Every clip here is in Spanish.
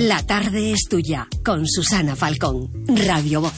La tarde es tuya, con Susana Falcón, Radio Voz.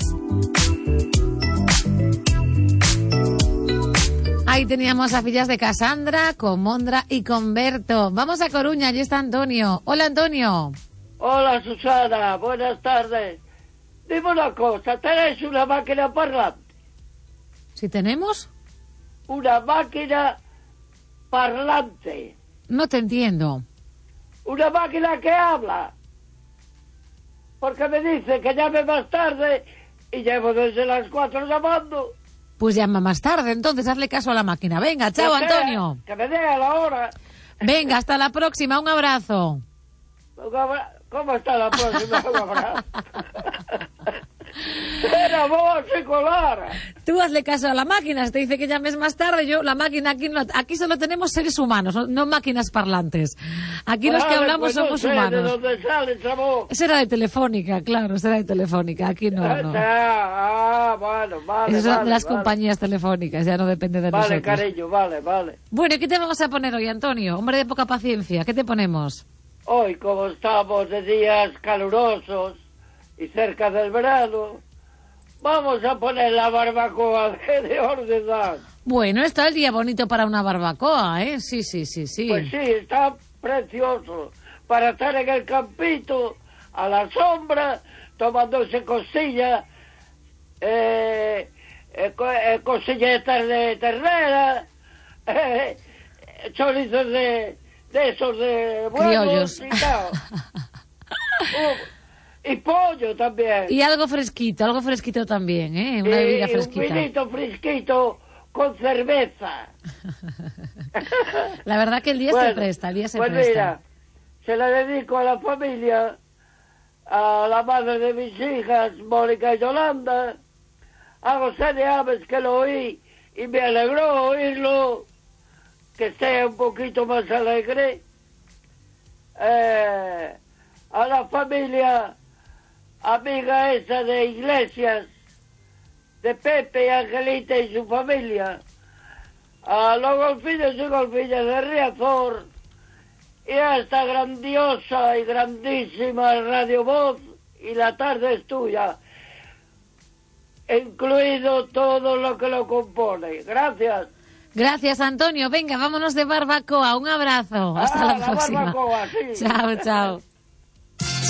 Ahí teníamos a fillas de Casandra, con Mondra y con Berto. Vamos a Coruña, allí está Antonio. Hola, Antonio. Hola, Susana, buenas tardes. Dime una cosa, ¿tenéis una máquina parlante? ¿Sí tenemos? Una máquina parlante. No te entiendo. Una máquina que habla. Porque me dice que llame más tarde y llevo desde las 4 llamando. Pues llama más tarde, entonces hazle caso a la máquina. Venga, chao, Antonio. Que me dé a la hora. Venga, hasta la próxima, un abrazo. ¿Cómo está la próxima? Un abrazo. Era vos, Nicolara. Tú hazle caso a la máquina, si te dice que llames más tarde, yo, la máquina, aquí solo tenemos seres humanos, no máquinas parlantes. Aquí los que hablamos pues somos no sé humanos. ¿De dónde sale, chavo? Esa era de Telefónica, claro, esa era de Telefónica, aquí no. Bueno, vale. Esas son de las compañías telefónicas, ya no depende de nosotros. Vale, cariño, vale. Bueno, ¿y qué te vamos a poner hoy, Antonio? Hombre de poca paciencia, ¿qué te ponemos? Hoy, como estamos de días calurosos y cerca del verano, vamos a poner la barbacoa de Ordenar. Bueno, está el día bonito para una barbacoa, ¿eh? Sí. Pues sí, está precioso. Para estar en el campito, a la sombra, tomándose cosillas, cosillas de ternera, chorizos de esos de buenos y tal. Y pollo también. Y algo fresquito también, ¿eh? Una bebida fresquita. Un vinito fresquito con cerveza. La verdad que el día se presta, presta. Mira, se la dedico a la familia, a la madre de mis hijas, Mónica y Yolanda, a José de Aves, que lo oí y me alegró oírlo, que esté un poquito más alegre, a la familia amiga esa de Iglesias, de Pepe y Angelita y su familia, a los golfillos y golfillas de Riazor, y a esta grandiosa y grandísima Radio Voz, y la tarde es tuya, incluido todo lo que lo compone. Gracias. Gracias, Antonio. Venga, vámonos de barbacoa. Un abrazo. Hasta la próxima. Barbacoa, sí. Chao.